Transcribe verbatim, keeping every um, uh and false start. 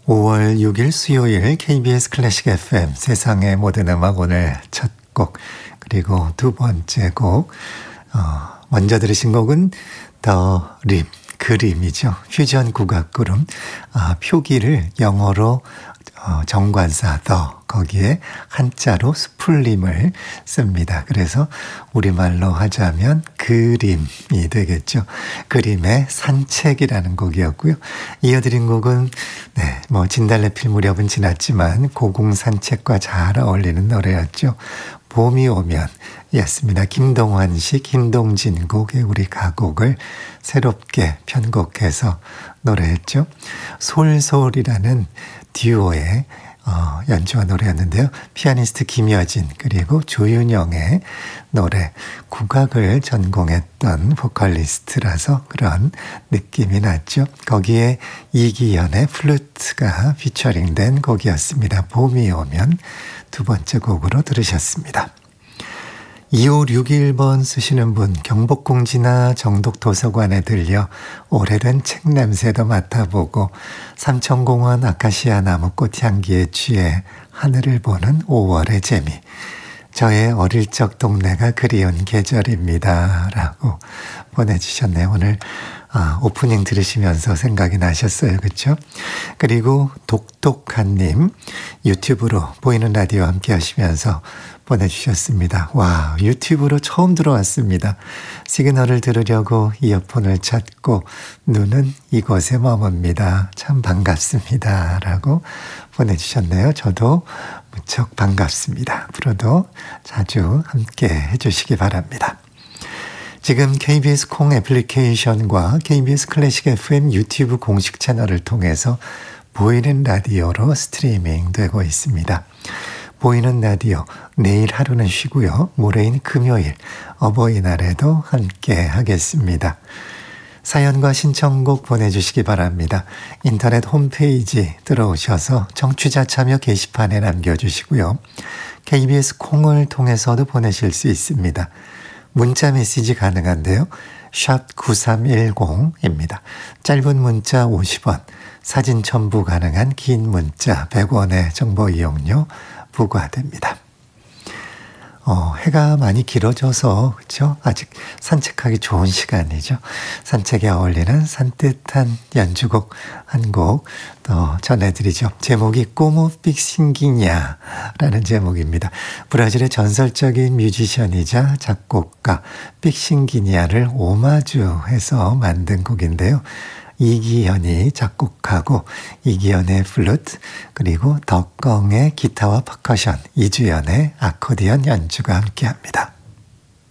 오월 육일 수요일 케이비에스 클래식 에프엠 세상의 모든 음악 오늘 첫 곡 그리고 두 번째 곡 어, 먼저 들으신 곡은 더 림 그림이죠. 퓨전 국악 그룹 아, 표기를 영어로 어, 정관사 더 거기에 한자로 스풀림을 씁니다. 그래서 우리말로 하자면 그림이 되겠죠. 그림의 산책이라는 곡이었고요. 이어드린 곡은 네, 뭐 진달래필 무렵은 지났지만 고궁산책과 잘 어울리는 노래였죠. 봄이 오면 였습니다. 김동환 씨, 김동진 곡의 우리 가곡을 새롭게 편곡해서 노래했죠. 솔솔이라는 듀오의 어, 연주와 노래였는데요. 피아니스트 김여진 그리고 조윤영의 노래, 국악을 전공했던 보컬리스트라서 그런 느낌이 났죠. 거기에 이기현의 플루트가 피처링된 곡이었습니다. 봄이 오면 두 번째 곡으로 들으셨습니다. 이오육일 번 쓰시는 분, 경복궁지나 정독도서관에 들려 오래된 책 냄새도 맡아보고 삼천공원 아카시아 나무 꽃향기에 취해 하늘을 보는 오월의 재미. 저의 어릴 적 동네가 그리운 계절입니다. 라고 보내주셨네요. 오늘 아, 오프닝 들으시면서 생각이 나셨어요. 그렇죠? 그리고 독독한님 유튜브로 보이는 라디오 함께 하시면서 보내주셨습니다. 와, 유튜브로 처음 들어왔습니다. 시그널을 들으려고 이어폰을 찾고 눈은 이곳에 머뭅니다. 참 반갑습니다. 라고 보내주셨네요. 저도 무척 반갑습니다. 앞으로도 자주 함께 해주시기 바랍니다. 지금 케이비에스 콩 애플리케이션과 케이비에스 클래식 에프엠 유튜브 공식 채널을 통해서 보이는 라디오로 스트리밍 되고 있습니다. 보이는 라디오 내일 하루는 쉬고요. 모레인 금요일 어버이날에도 함께 하겠습니다. 사연과 신청곡 보내주시기 바랍니다. 인터넷 홈페이지 들어오셔서 청취자 참여 게시판에 남겨주시고요. 케이비에스 콩을 통해서도 보내실 수 있습니다. 문자 메시지 가능한데요. 샵 구삼일공입니다. 짧은 문자 오십 원, 사진 첨부 가능한 긴 문자 백 원의 정보 이용료 부과됩니다. 어, 해가 많이 길어져서 그렇죠? 아직 산책하기 좋은 시간이죠. 산책에 어울리는 산뜻한 연주곡 한 곡 더 전해드리죠. 제목이 꼬모 픽싱기냐라는 제목입니다. 브라질의 전설적인 뮤지션이자 작곡가 픽싱기냐를 오마주해서 만든 곡인데요. 이기현이 작곡하고 이기현의 플루트 그리고 덕광의 기타와 퍼커션 이주연의 아코디언 연주가 함께합니다.